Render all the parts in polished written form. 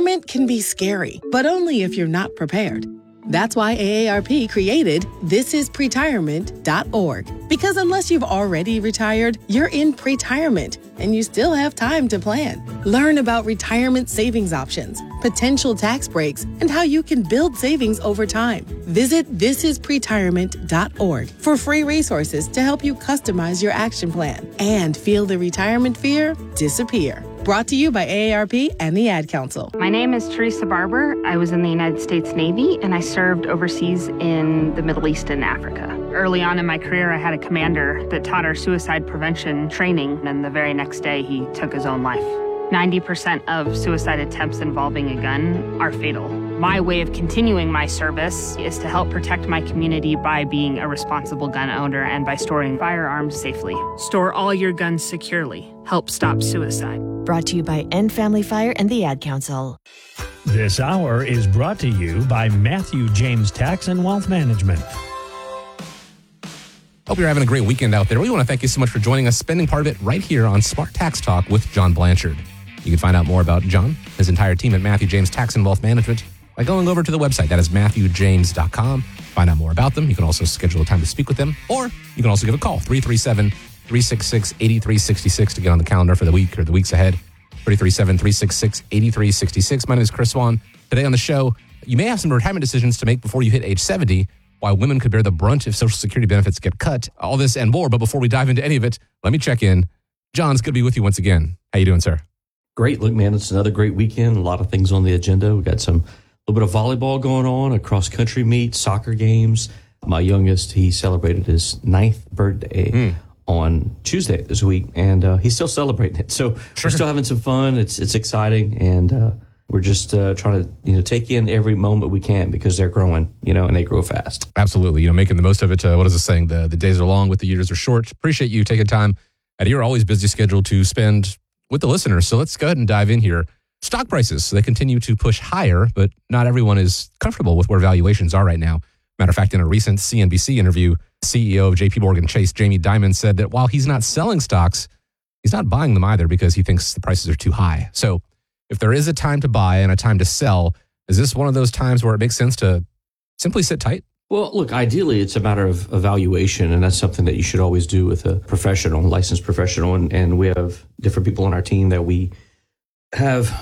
Retirement can be scary, but only if you're not prepared. That's why AARP created thisispretirement.org. Because unless you've already retired, you're in pretirement, and you still have time to plan. Learn about retirement savings options, potential tax breaks, and how you can build savings over time. Visit thisispretirement.org for free resources to help you customize your action plan and feel the retirement fear disappear. Brought to you by AARP and the Ad Council. My name is Teresa Barber. I was in the United States Navy, and I served overseas in the Middle East and Africa. Early on in my career, I had a commander that taught our suicide prevention training, and the very next day, he took his own life. 90% of suicide attempts involving a gun are fatal. My way of continuing my service is to help protect my community by being a responsible gun owner and by storing firearms safely. Store all your guns securely. Help stop suicide. Brought to you by End Family Fire and the Ad Council. This hour is brought to you by Matthew James Tax and Wealth Management. Hope you're having a great weekend out there. We want to thank you so much for joining us, spending part of it right here on Smart Tax Talk with John Blanchard. You can find out more about John, his entire team at Matthew James Tax and Wealth Management by going over to the website. That is MatthewJames.com. Find out more about them. You can also schedule a time to speak with them, or you can also give a call, 337-366-8366 to get on the calendar for the week or the weeks ahead. 337-366-8366. My name is Chris Swan. Today on the show, you may have some retirement decisions to make before you hit age 70, why women could bear the brunt if Social Security benefits get cut, all this and more. But before we dive into any of it, let me check in. John's good to be with you once again. How you doing, sir? Great. Look, man, it's another great weekend. A lot of things on the agenda. We got a little bit of volleyball going on, a cross-country meet, soccer games. My youngest, he celebrated his 9th birthday on Tuesday this week, and he's still celebrating it. So we're still having some fun. It's exciting, and we're just trying to take in every moment we can because they're growing, and they grow fast. Absolutely. Making the most of it. What is it saying? The days are long, but the years are short. Appreciate you taking time out of your always busy schedule to spend with the listeners. So let's go ahead and dive in here. Stock prices, they continue to push higher, but not everyone is comfortable with where valuations are right now. Matter of fact, in a recent CNBC interview, CEO of JP Morgan Chase, Jamie Dimon, said that while he's not selling stocks, he's not buying them either because he thinks the prices are too high. So if there is a time to buy and a time to sell, is this one of those times where it makes sense to simply sit tight? Well, look, ideally, it's a matter of evaluation, and that's something that you should always do with a professional, licensed professional. And we have different people on our team that we have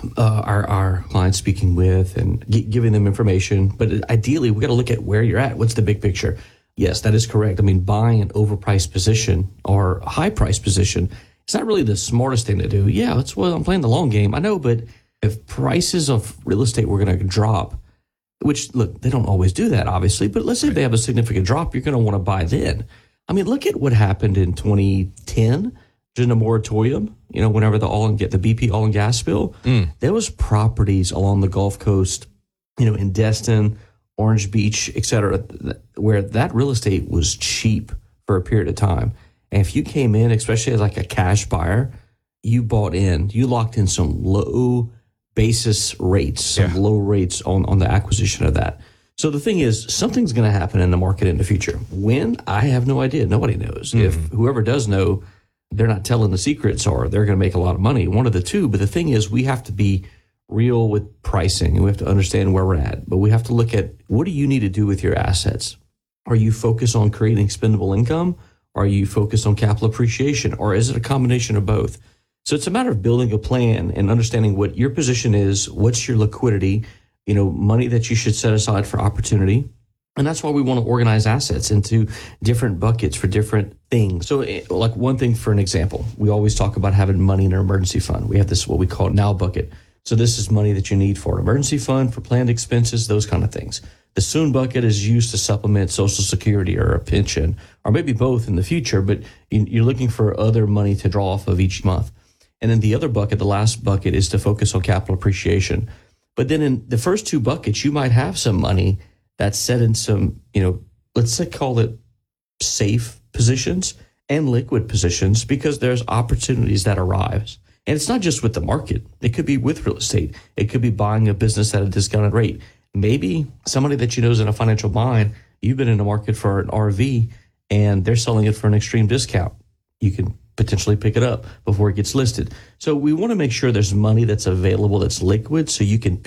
our clients speaking with and giving them information. But ideally, we got to look at where you're at. What's the big picture? Yes, that is correct. I mean, buying an overpriced position or a high-priced position, it's not really the smartest thing to do. Yeah, I'm playing the long game. I know, but if prices of real estate were going to drop, which, look, they don't always do that, obviously, but let's say they have a significant drop, you're going to want to buy then. I mean, look at what happened in 2010 during the moratorium, whenever the BP oil and gas spill. There was properties along the Gulf Coast, in Destin, Orange Beach, et cetera, where that real estate was cheap for a period of time. And if you came in, especially as like a cash buyer, you bought in, you locked in some low basis rates, some low rates on the acquisition of that. So the thing is, something's going to happen in the market in the future. When? I have no idea. Nobody knows. If whoever does know, they're not telling the secrets, or they're going to make a lot of money. One of the two. But the thing is, we have to be real with pricing, and we have to understand where we're at. But we have to look at, what do you need to do with your assets? Are you focused on creating expendable income? Are you focused on capital appreciation? Or is it a combination of both? So it's a matter of building a plan and understanding what your position is, what's your liquidity, money that you should set aside for opportunity. And that's why we want to organize assets into different buckets for different things. So like one thing, for an example, we always talk about having money in an emergency fund. We have this, what we call now bucket. So this is money that you need for an emergency fund, for planned expenses, those kind of things. The soon bucket is used to supplement Social Security or a pension, or maybe both in the future, but you're looking for other money to draw off of each month. And then the other bucket, the last bucket, is to focus on capital appreciation. But then in the first two buckets, you might have some money that's set in some, let's say call it safe positions and liquid positions, because there's opportunities that arise. And it's not just with the market. It could be with real estate. It could be buying a business at a discounted rate. Maybe somebody that you know is in a financial bind, you've been in the market for an RV and they're selling it for an extreme discount. You can potentially pick it up before it gets listed. So we want to make sure there's money that's available, that's liquid, so you can